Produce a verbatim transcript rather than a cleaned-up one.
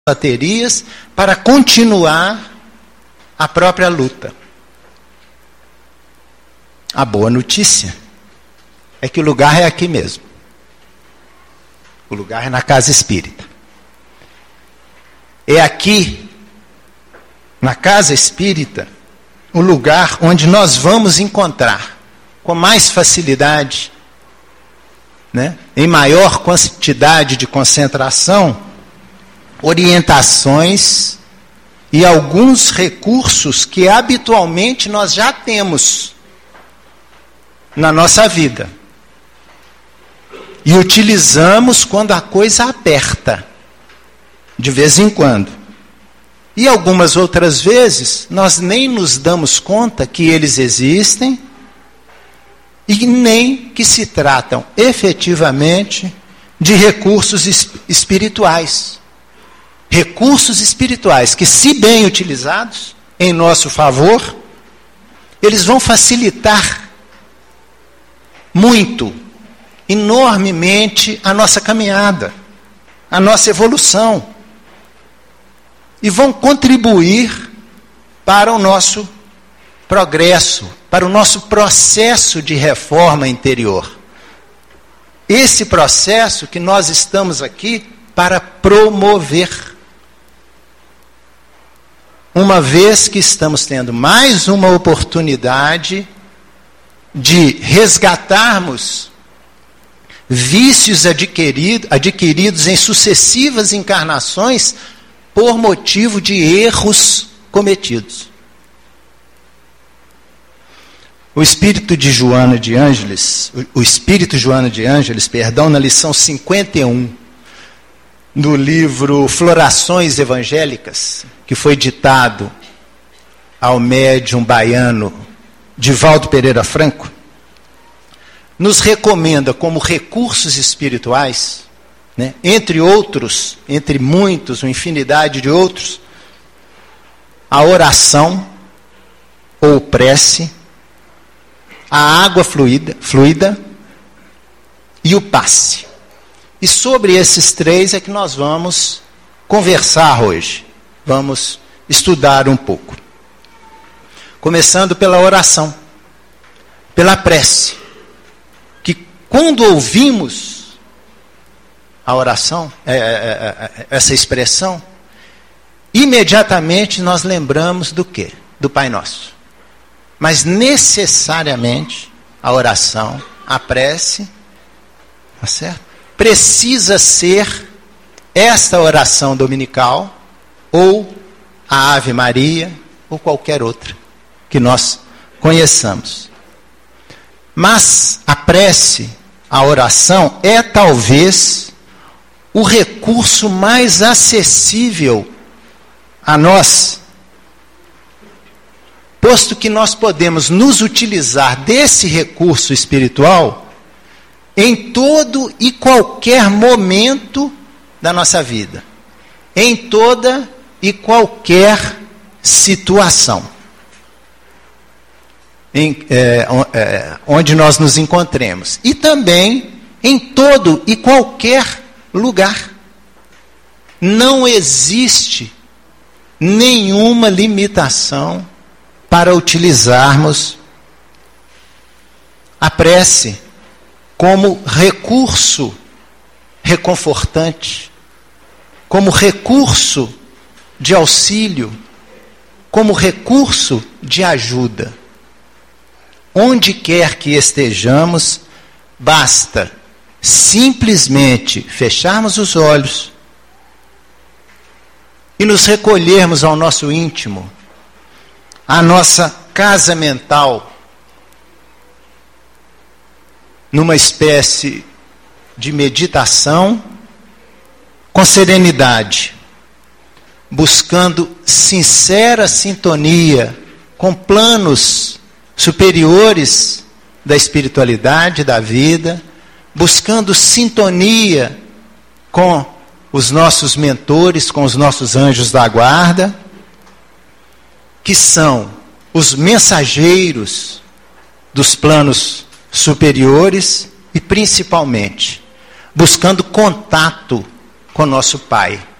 baterias para continuar a própria luta. A boa notícia é que o lugar é aqui mesmo. O lugar é na casa espírita. É aqui, na casa espírita, o lugar onde nós vamos encontrar com mais facilidade, né, em maior quantidade de concentração, orientações e alguns recursos que habitualmente nós já temos na nossa vida e utilizamos quando a coisa aperta, de vez em quando. E algumas outras vezes nós nem nos damos conta que eles existem e nem que se tratam efetivamente de recursos espirituais. Recursos espirituais que, se bem utilizados em nosso favor, eles vão facilitar muito, enormemente a nossa caminhada, a nossa evolução, e vão contribuir para o nosso progresso, para o nosso processo de reforma interior. Esse processo que nós estamos aqui para promover. Uma vez que estamos tendo mais uma oportunidade de resgatarmos vícios adquirido, adquiridos em sucessivas encarnações por motivo de erros cometidos. O espírito de Joana de Ângeles, o espírito Joana de Ângeles, perdão, na lição cinquenta e um, no livro Florações Evangélicas, que foi ditado ao médium baiano Divaldo Pereira Franco, nos recomenda como recursos espirituais, né, entre outros, entre muitos, uma infinidade de outros, a oração ou prece, a água fluida, fluida e o passe. E sobre esses três é que nós vamos conversar hoje. Vamos estudar um pouco. Começando pela oração, pela prece. Que quando ouvimos a oração, é, é, é, essa expressão, imediatamente nós lembramos do quê? Do Pai Nosso. Mas necessariamente a oração, a prece, tá certo? Precisa ser esta oração dominical, ou a Ave Maria, ou qualquer outra que nós conheçamos. Mas a prece, a oração, é talvez o recurso mais acessível a nós, posto que nós podemos nos utilizar desse recurso espiritual em todo e qualquer momento da nossa vida, em toda e qualquer situação, em, é, é, onde nós nos encontremos, e também em todo e qualquer lugar. Não existe nenhuma limitação para utilizarmos a prece como recurso reconfortante, como recurso de auxílio, como recurso de ajuda. Onde quer que estejamos, basta simplesmente fecharmos os olhos e nos recolhermos ao nosso íntimo, à nossa casa mental, numa espécie de meditação com serenidade, buscando sincera sintonia com planos superiores da espiritualidade, da vida, buscando sintonia com os nossos mentores, com os nossos anjos da guarda, que são os mensageiros dos planos superiores e, principalmente, buscando contato com nosso Pai.